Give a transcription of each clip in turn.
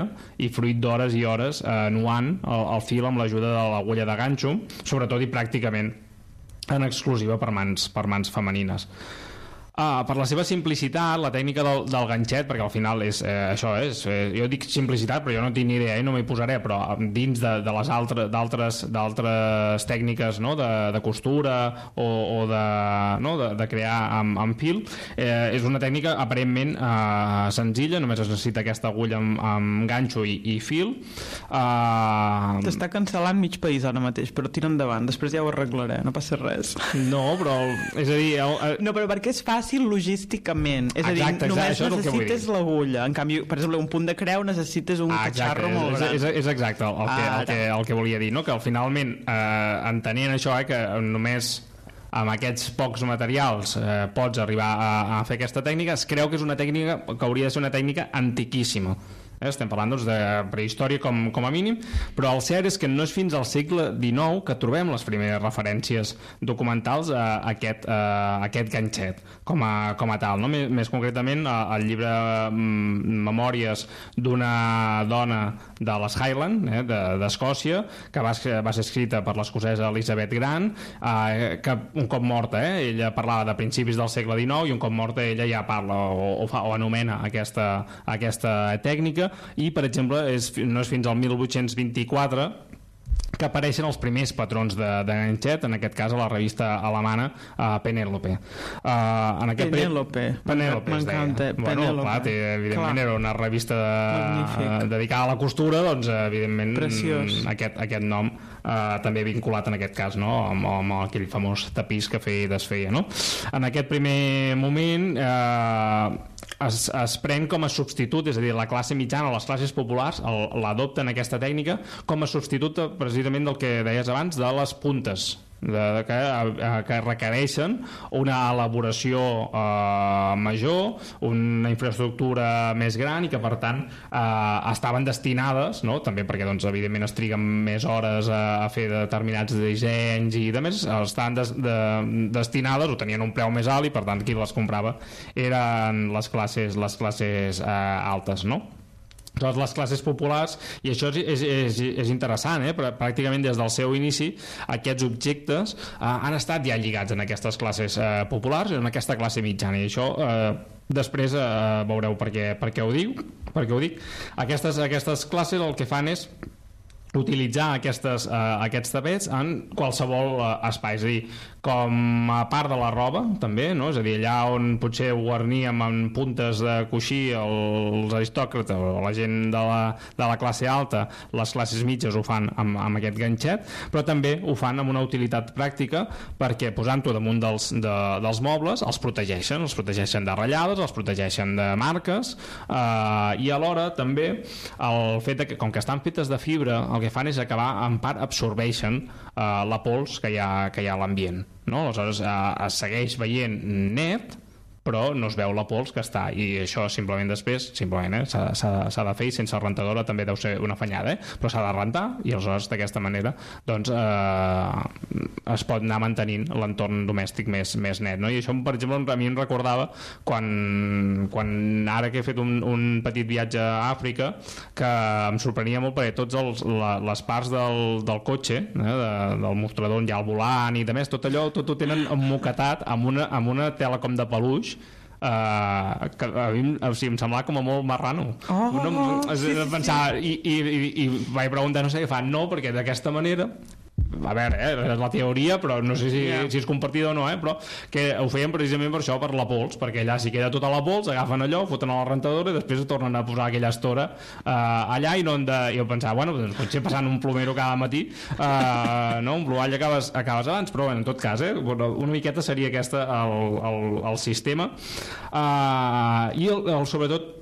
i fruit d'hores i hores nuant el fil amb l'ajuda de l'agulla de ganxo, sobretot i pràcticament en exclusiva per mans femenines. Per la seva simplicitat, la tècnica del ganxet, perquè al final és això, jo dic simplicitat però jo no tinc ni idea, no m'hi posaré, però dins de les d'altres tècniques, no? de costura o de crear amb fil, és una tècnica aparentment senzilla, només es necessita aquesta agulla amb ganxo i fil. T'està cancel·lant mig país ara mateix, però tira endavant, després ja ho arreglaré, no passa res. No, però és a dir... No, però perquè és fàcil logísticament, és a dir, només necessites l'agulla, en canvi, per exemple, un punt de creu necessites un catxarro molt gran. És exacte el que volia dir, no? Que finalment, entenent això, que només amb aquests pocs materials pots arribar a fer aquesta tècnica, es creu que és una tècnica que hauria de ser una tècnica antiquíssima. Estem parlant doncs, de prehistòria com a mínim, però el cert és que no és fins al segle XIX que trobem les primeres referències documentals a aquest ganxet com a tal, no? Més concretament el llibre Memòries d'una dona de les Highland, d'Escòcia, que va ser escrita per l'escocesa Elizabeth Grant, que un cop morta ella parlava de principis del segle XIX i un cop morta ella ja parla o anomena aquesta tècnica. I, per exemple, no és fins al 1824 que apareixen els primers patrons de ganxet, en aquest cas a la revista alemana Penélope. Penélope. M'encanta. Bueno, clar, evidentment era una revista dedicada a la costura, doncs evidentment aquest nom també vinculat en aquest cas, no? amb aquell famós tapís que feia i desfeia, no? En aquest primer moment es pren com a substitut, és a dir, la classe mitjana o les classes populars l'adopten aquesta tècnica com a substitut precisament del que deies abans, de les puntes que requereixen una elaboració major, una infraestructura més gran i que per tant estaven destinades, no? També perquè doncs, evidentment es triguen més hores a fer determinats dissenys i de més, estaven destinades o tenien un preu més alt i per tant qui les comprava eren les classes altes, no? Totes les classes populars, i això és interessant, però pràcticament des del seu inici aquests objectes han estat ja lligats en aquestes classes populars, en aquesta classe mitjana, i això després veureu per què ho dic. Aquestes classes el que fan és utilitzar aquests tapets en qualsevol espai, és a dir, com a part de la roba també, no? És a dir, allà on potser ho guarníem amb puntes de coixí els aristòcrates o la gent de la classe alta, les classes mitges ho fan amb aquest ganxet, però també ho fan amb una utilitat pràctica perquè posant-ho damunt dels mobles els protegeixen de ratllades, els protegeixen de marques, i alhora també el fet que com que estan fetes de fibra el que fan és acabar, en part absorbeixen la pols que hi ha a l'ambient, no? Aleshores es segueix veient net però no es veu la pols que està, i això simplement després s'ha de fer, i sense rentadora també deu ser una fanyada, però s'ha de rentar i aleshores d'aquesta manera doncs es pot anar mantenint l'entorn domèstic més net, no? I això per exemple a mi em recordava quan ara que he fet un petit viatge a Àfrica que em sorprenia molt perquè tots les parts del cotxe, del mostrador on hi ha el volant i de més, tot allò tot ho tenen emmoquetat amb una tela com de peluix que a mi em semblava com a molt marrano. Pensar, i vaig preguntar, no sé què fan, no, perquè d'aquesta manera, a veure, és la teoria, però no sé si és compartida o no, però que ho feien precisament per això, per la pols, perquè allà si queda tota la pols, agafen allò, foten a la rentadora i després tornen a posar aquella estora allà, i no han de... Jo pensava, bueno, doncs potser passant un plomero cada matí, no? Un plomall acabes abans, però bueno, en tot cas, una miqueta seria aquesta el sistema, i sobretot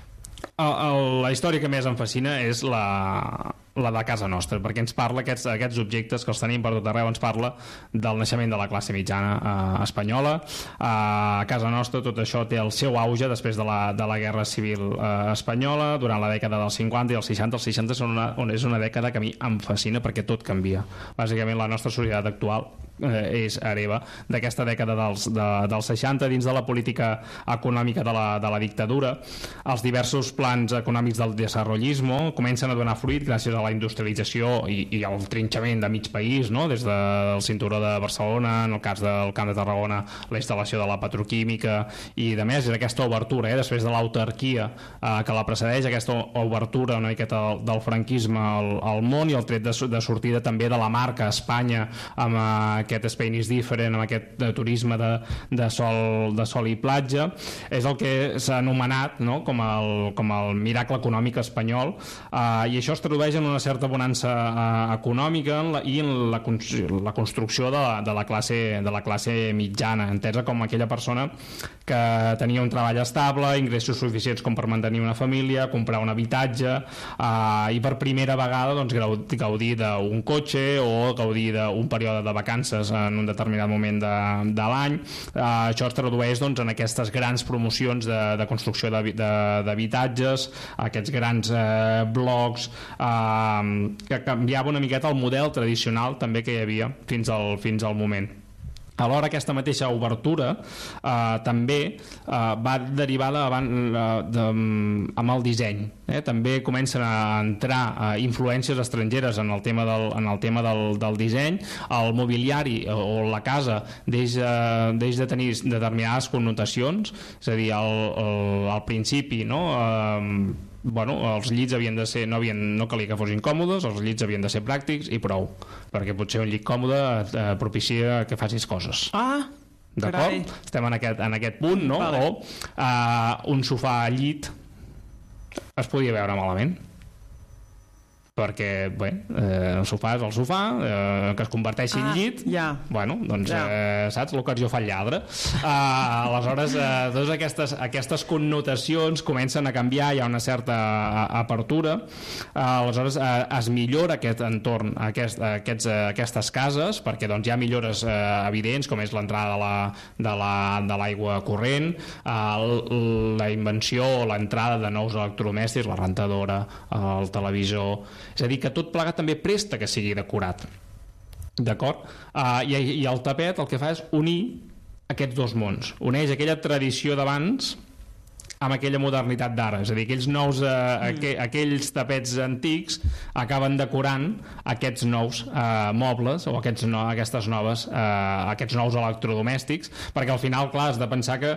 la història que més em fascina és la de casa nostra, perquè ens parla aquests objectes que els tenim per tot arreu, ens parla del naixement de la classe mitjana espanyola. A casa nostra tot això té el seu auge després de la Guerra Civil espanyola, durant la dècada dels 50 i els 60. Els 60 és una dècada que a mi em fascina perquè tot canvia. Bàsicament la nostra societat actual és hereva d'aquesta dècada dels 60 dins de la política econòmica de la dictadura. Els diversos plans econòmics del desarrollismo comencen a donar fruit gràcies a la industrialització i al trinxament de mig país, no? Des del cinturó de Barcelona, en el cas del Camp de Tarragona, la instal·lació de la petroquímica i de més, és aquesta obertura, després de l'autarquia que la precedeix, aquesta obertura una miqueta del franquisme al món i el tret de sortida també de la marca Espanya amb aquest Spain is different, amb aquest turisme de sol i platja, és el que s'ha anomenat, no? com el miracle econòmic espanyol, i això es tradueix en una certa bonança econòmica i en la construcció de la classe mitjana, entesa com aquella persona que tenia un treball estable, ingressos suficients com per mantenir una família, comprar un habitatge i per primera vegada doncs, gaudir d'un cotxe o gaudir d'un període de vacances en un determinat moment de l'any. Això es tradueix doncs, en aquestes grans promocions de construcció d'habitatges, aquests grans blocs que canviava una miqueta el model tradicional també que hi havia fins al moment. Alhora aquesta mateixa obertura també va derivada amb el disseny. També comencen a entrar influències estrangeres en el tema del disseny. El mobiliari o la casa deix de tenir determinades connotacions, és a dir, al principi, no? Els llits havien de ser, no calia que fossin còmodes, els llits havien de ser pràctics i prou, perquè potser un llit còmode propicia que facis coses. D'acord? Estem en aquest punt, no? Vale. O un sofà llit es podia veure malament, perquè el sofà és el sofà, que es converteixi en llit, bueno, doncs saps, l'ocasió fa el lladre. Aleshores totes aquestes connotacions comencen a canviar, hi ha una certa apertura, aleshores es millora aquest entorn, aquestes cases, perquè doncs hi ha millores evidents, com és l'entrada de l'aigua corrent, la invenció o l'entrada de nous electrodomèstics, la rentadora, el televisor. És a dir, que tot plegat també presta que sigui decorat, d'acord? I el tapet el que fa és unir aquests dos mons, uneix aquella tradició d'abans amb aquella modernitat d'ara, és a dir, aquells tapets antics acaben decorant aquests nous mobles o aquests nous electrodomèstics, perquè al final, clar, has de pensar que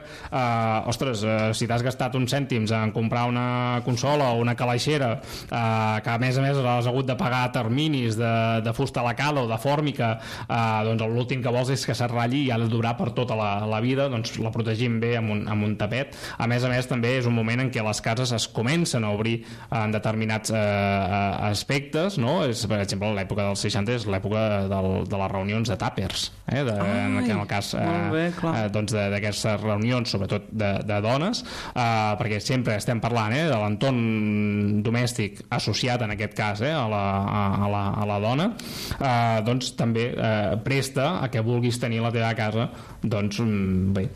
si t'has gastat uns cèntims en comprar una consola o una calaixera que a més has hagut de pagar terminis de fusta lacada o de fòrmica, doncs l'últim que vols és que s'arralli i ha de durar per tota la vida, doncs la protegim bé amb un tapet. A més també és un moment en què les cases es comencen a obrir en determinats aspectes, no? Per exemple, l'època dels 60 és l'època de les reunions de tàpers, en el cas d'aquestes reunions, sobretot de dones, perquè sempre estem parlant de l'entorn domèstic associat en aquest cas a la dona, doncs també presta a que vulguis tenir la teva casa doncs bé,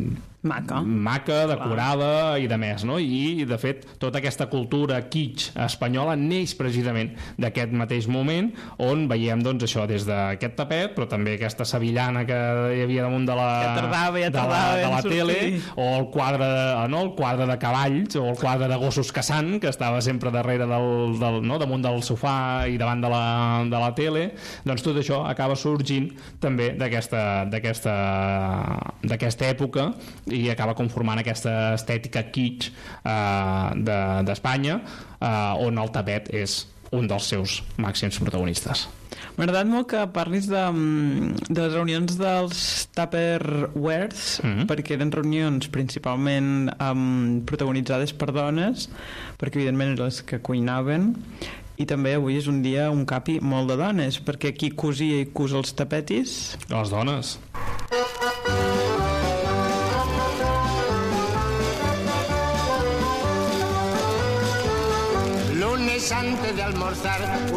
maca, decorada i de més, no? I de fet tota aquesta cultura kitsch espanyola neix precisament d'aquest mateix moment, on veiem doncs això, des d'aquest tapet, però també aquesta sevillana que hi havia damunt de la tele, o el quadre de cavalls o el quadre de gossos caçant que estava sempre darrere damunt del sofà i davant de la tele. Doncs tot això acaba sorgint també d'aquesta època i acaba conformant aquesta estètica kitsch d'Espanya, on el tapet és un dels seus màxims protagonistes. M'ha agradat molt que parlis de les reunions dels Tupperwares, perquè eren reunions principalment protagonitzades per dones, perquè evidentment eren les que cuinaven, i també avui és un dia, un capi molt de dones, perquè qui cosia i cus els tapetis? Les dones. Antes de almorzar